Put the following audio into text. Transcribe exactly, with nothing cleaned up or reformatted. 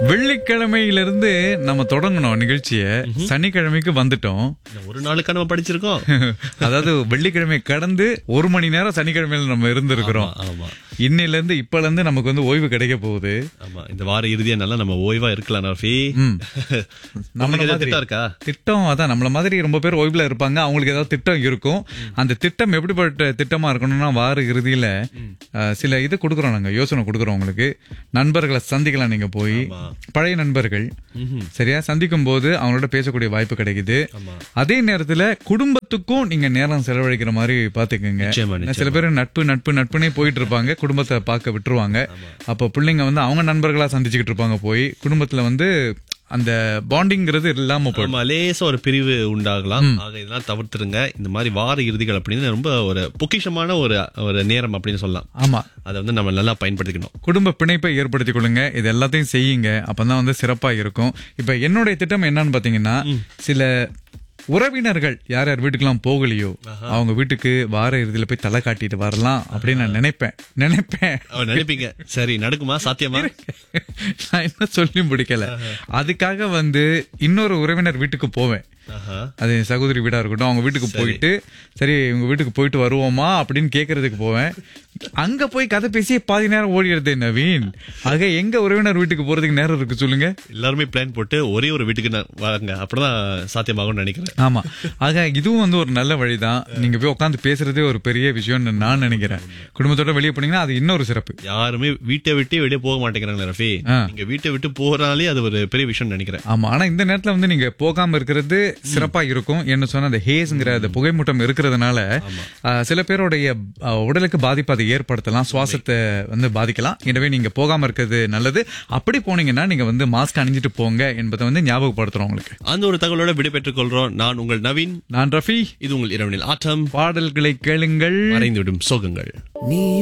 வெள்ளிக்கிழமையிலிருந்து நம்ம தொடங்கணும் நிகழ்ச்சிய. சனிக்கிழமைக்கு வந்துட்டோம். ஒரு நாளுக்கா நம்ம படிச்சிருக்கோம். அதாவது வெள்ளிக்கிழமை கடந்து ஒரு மணி நேரம் சனிக்கிழமையில நம்ம இருந்திருக்கிறோம். ஆமா. இன்னில இருந்து இப்பல இருந்து நமக்கு வந்து ஓய்வு கிடைக்க போகுது. ஆமா, இந்த வார இறுதியா நல்லா நம்ம ஓய்வா இருக்கலாம் ரஃபி. நம்மள மாதிரி திட்டம் இருக்கா? திட்டம் அதான் நம்மள மாதிரி ரொம்ப பேர் ஓய்வுல இருப்பாங்க. அவங்களுக்கு ஏதாவது திட்டம் இருக்கும். அந்த திட்டம் எப்படிப்பட்ட திட்டமா இருக்கணும்னா வார இறுதியில சில இது கொடுக்குறோம், நாங்க யோசனை கொடுக்குறோம் உங்களுக்கு. நண்பர்களை சந்திக்கலாம், நீங்க போய் பழைய நண்பர்கள் சரியா சந்திக்கும் போது அவங்களோட பேசக்கூடிய வாய்ப்பு கிடைக்குது. அதே நேரத்துல குடும்பத்துக்கும் நீங்க நேரம் செலவழிக்கிற மாதிரி பாத்துக்கோங்க. சில பேர் நட்பு நட்பு நட்புனே போயிட்டு இருப்பாங்க, குடும்பத்தை பார்க்க விட்டுருவாங்க. அப்ப பிள்ளைங்க வந்து அவங்க நண்பர்களா சந்திச்சுக்கிட்டு இருப்பாங்க. போய் குடும்பத்துல வந்து அந்த பாண்டிங்கிறது இல்லாம போயிடும். லேசா ஒரு பிரிவு உண்டாகலாம். ஆக இதெல்லாம் தவிர்த்துருங்க. இந்த மாதிரி வார இறுதிகள் அப்படின்னு ரொம்ப ஒரு பொக்கிஷமான ஒரு ஒரு நேரம் அப்படின்னு சொல்லலாம். ஆமா, அதை வந்து நம்ம நல்லா பயன்படுத்திக்கணும். குடும்ப பிணைப்பை ஏற்படுத்திக் கொள்ளுங்க. இது எல்லாத்தையும் செய்யுங்க, அப்பதான் வந்து சிறப்பா இருக்கும். இப்ப என்னுடைய திட்டம் என்னன்னு பாத்தீங்கன்னா, சில உறவினர்கள் யார் யார் வீட்டுக்கெல்லாம் போகலையோ அவங்க வீட்டுக்கு வார இறுதியில போய் தலை காட்டிட்டு வரலாம் அப்படின்னு நான் நினைப்பேன் நினைப்பேன் நினைப்பீங்க. சரி, நடக்குமா? சாத்தியமா? நான் என்ன சொல்லி முடிக்கல. அதுக்காக வந்து இன்னொரு உறவினர் வீட்டுக்கு போவேன். அது என் சகோதரி வீடா இருக்கட்டும், அவங்க வீட்டுக்கு போயிட்டு சரி உங்க வீட்டுக்கு போயிட்டு வருவோமா அப்படின்னு கேக்குறதுக்கு போவேன். அங்க போய் கதை பேசி பாதி நேரம் ஓடிடுது நவீன். ஆக எங்க உறவினர் வீட்டுக்கு போறதுக்கு நேரம் இருக்கு சொல்லுங்க? எல்லாருமே பிளான் போட்டு ஒரே ஒரு வீட்டுக்கு வாங்க, அப்படிதான் சாத்தியமாகும் நினைக்கிறேன். ஆமா, ஆக இதுவும் வந்து ஒரு நல்ல வழிதான். நீங்க போய் உட்காந்து பேசுறதே ஒரு பெரிய விஷயம்னு நான் நினைக்கிறேன். குடும்பத்தோட வெளியே போனீங்கன்னா அது இன்னொரு சிறப்பு. யாருமே வீட்டை விட்டு வெளியே போக மாட்டேங்கிறாங்க ரஃபி. நீங்க வீட்டை விட்டு போறாலே அது ஒரு பெரிய விஷயம் நினைக்கிறேன். ஆமா, ஆனா இந்த நேரத்துல வந்து நீங்க போகாம இருக்கிறது சிறப்பா இருக்கும். என்ன சொன்னா அந்த ஹேஸ்ங்கிற அந்த புகைமூட்டம் இருக்கிறதுனால சில பேருடைய உடலுக்கு பாதிப்பு அதை ஏற்படுத்தலாம், சுவாசத்தை வந்து பாதிக்கலாம். எனவே நீங்க போகாம இருக்கிறது நல்லது. அப்படி போனீங்கன்னா நீங்க வந்து மாஸ்க் அணிஞ்சிட்டு போங்க என்பதை வந்து ஞாபகப்படுத்துறோம் உங்களுக்கு. அந்த ஒரு தகவலோட விடை பெற்றுக் கொள்றோம். நான் உங்கள் நவீன். நான் ரஃபி. இது உங்கள் இரவனில் ஆட்டம். பாடல்களை கேளுங்கள், மறைந்துவிடும் சோகங்கள்.